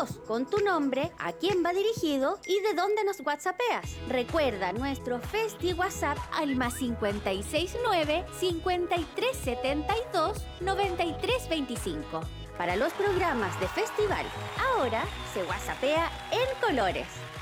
voz con tu nombre, a quién va dirigido y de dónde nos whatsappeas. Recuerda nuestro Festi WhatsApp al +569 5372 9325. Para los programas de festival, ahora se whatsappea en colores.